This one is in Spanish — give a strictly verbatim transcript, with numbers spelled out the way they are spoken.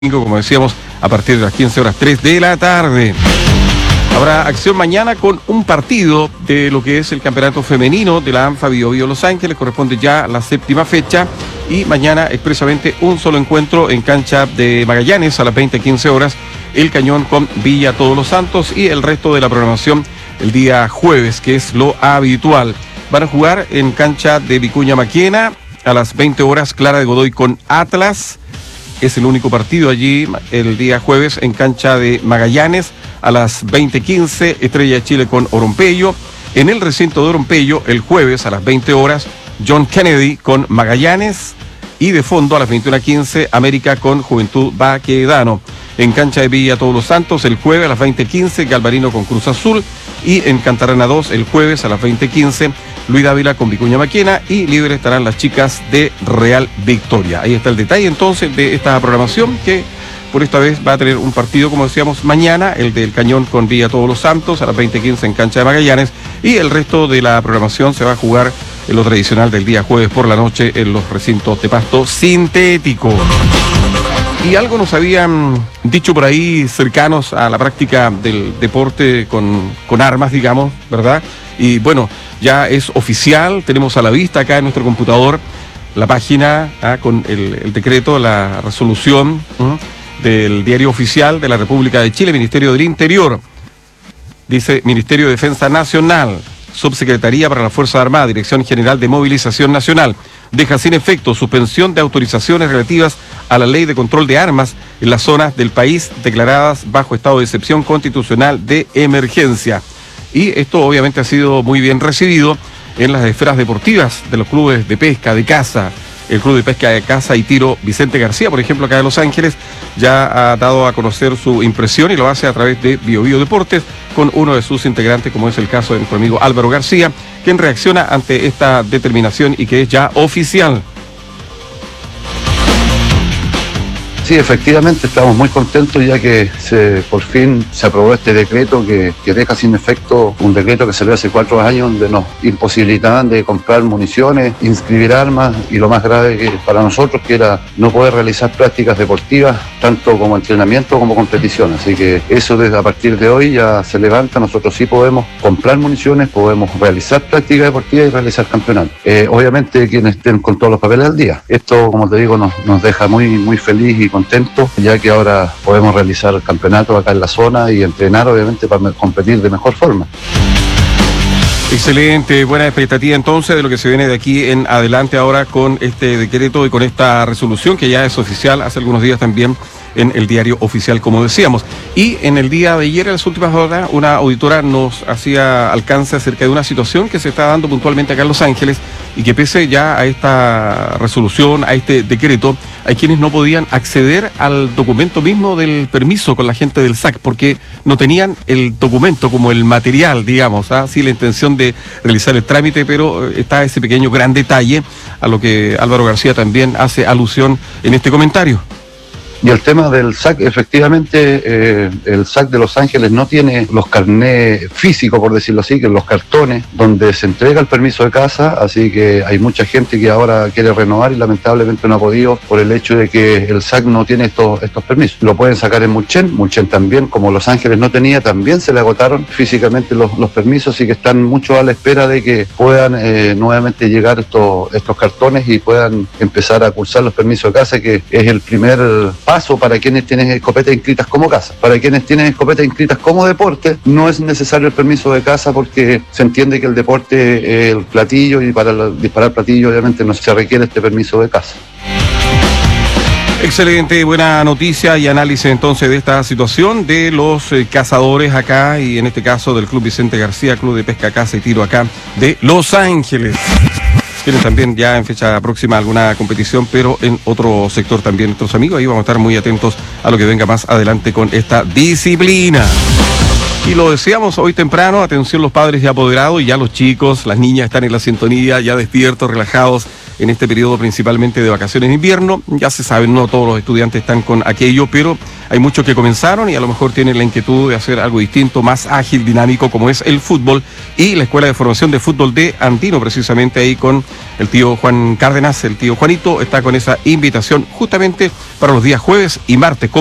Como decíamos, a partir de las quince horas tres de la tarde. Habrá acción mañana con un partido de lo que es el campeonato femenino de la ANFA Bio Bio Los Ángeles. Corresponde ya a la séptima fecha. Y mañana expresamente un solo encuentro en cancha de Magallanes a las veinte quince horas. El Cañón con Villa Todos los Santos y el resto de la programación el día jueves, que es lo habitual. Van a jugar en cancha de Vicuña Maquena a las veinte horas Clara de Godoy con Atlas. Es el único partido allí el día jueves en cancha de Magallanes a las veinte quince, Estrella de Chile con Oropello. En el recinto de Oropello el jueves a las veinte horas, John Kennedy con Magallanes. Y de fondo a las veintiuna quince, América con Juventud Baquedano. En cancha de Villa Todos los Santos el jueves a las veinte quince, Galvarino con Cruz Azul. Y en Cantarana dos el jueves a las veinte quince, Luis Dávila con Vicuña Maquena, y libre estarán las chicas de Real Victoria. Ahí está el detalle entonces de esta programación, que por esta vez va a tener un partido, como decíamos, mañana, el del Cañón con Villa Todos los Santos a las veinte quince en cancha de Magallanes, y el resto de la programación se va a jugar en lo tradicional del día jueves por la noche en los recintos de pasto sintético. Y algo nos habían dicho por ahí cercanos a la práctica del deporte con, con armas, digamos, ¿verdad? Y bueno, ya es oficial, tenemos a la vista acá en nuestro computador la página ¿ah? con el, el decreto, la resolución ¿eh? del Diario Oficial de la República de Chile, Ministerio del Interior. Dice Ministerio de Defensa Nacional, Subsecretaría para la Fuerza Armada, Dirección General de Movilización Nacional. Deja sin efecto suspensión de autorizaciones relativas a la Ley de Control de Armas en las zonas del país declaradas bajo estado de excepción constitucional de emergencia. Y esto obviamente ha sido muy bien recibido en las esferas deportivas de los clubes de pesca, de caza. El Club de Pesca de Caza y Tiro Vicente García, por ejemplo, acá de Los Ángeles, ya ha dado a conocer su impresión y lo hace a través de Bio Bio Deportes con uno de sus integrantes, como es el caso de nuestro amigo Álvaro García, quien reacciona ante esta determinación y que es ya oficial. Sí, efectivamente estamos muy contentos ya que se, por fin se aprobó este decreto que, que deja sin efecto un decreto que salió hace cuatro años donde nos imposibilitaban de comprar municiones, inscribir armas y lo más grave que para nosotros que era no poder realizar prácticas deportivas tanto como entrenamiento como competición. Así que eso desde a partir de hoy ya se levanta, nosotros sí podemos comprar municiones, podemos realizar prácticas deportivas y realizar campeonatos. Eh, obviamente quienes estén con todos los papeles al día. Esto, como te digo, nos, nos deja muy, muy feliz y contentos, ya que ahora podemos realizar campeonatos acá en la zona y entrenar obviamente para competir de mejor forma. Excelente, buena expectativa entonces de lo que se viene de aquí en adelante ahora con este decreto y con esta resolución que ya es oficial hace algunos días también en el Diario Oficial, como decíamos. Y en el día de ayer, en las últimas horas, una auditora nos hacía alcance acerca de una situación que se está dando puntualmente acá en Los Ángeles y que pese ya a esta resolución, a este decreto, hay quienes no podían acceder al documento mismo del permiso con la gente del S A C porque no tenían el documento como el material, digamos, ¿ah? Sí, la intención de realizar el trámite, pero está ese pequeño gran detalle a lo que Álvaro García también hace alusión en este comentario. Y el tema del S A C, efectivamente, eh, el S A C de Los Ángeles no tiene los carnés físicos, por decirlo así, que los cartones donde se entrega el permiso de caza, así que hay mucha gente que ahora quiere renovar y lamentablemente no ha podido por el hecho de que el S A C no tiene estos, estos permisos. Lo pueden sacar en Mulchen, Mulchen también, como Los Ángeles no tenía, también se le agotaron físicamente los, los permisos, así que están mucho a la espera de que puedan eh, nuevamente llegar estos, estos cartones y puedan empezar a cursar los permisos de caza, que es el primer paso para quienes tienen escopetas inscritas como caza. Para quienes tienen escopetas inscritas como deporte, no es necesario el permiso de caza porque se entiende que el deporte es el platillo y para disparar platillo obviamente no se requiere este permiso de caza. Excelente, buena noticia y análisis entonces de esta situación de los eh, cazadores acá y en este caso del Club Vicente García, Club de Pesca, Caza y Tiro acá de Los Ángeles. Tienen también ya en fecha próxima alguna competición, pero en otro sector también nuestros amigos. Ahí vamos a estar muy atentos a lo que venga más adelante con esta disciplina. Y lo decíamos hoy temprano, atención los padres y apoderados, y ya los chicos, las niñas están en la sintonía, ya despiertos, relajados en este periodo principalmente de vacaciones de invierno. Ya se sabe, no todos los estudiantes están con aquello, pero hay muchos que comenzaron y a lo mejor tienen la inquietud de hacer algo distinto, más ágil, dinámico, como es el fútbol, y la Escuela de Formación de Fútbol de Andino, precisamente ahí con el tío Juan Cárdenas, el tío Juanito, está con esa invitación justamente para los días jueves y martes.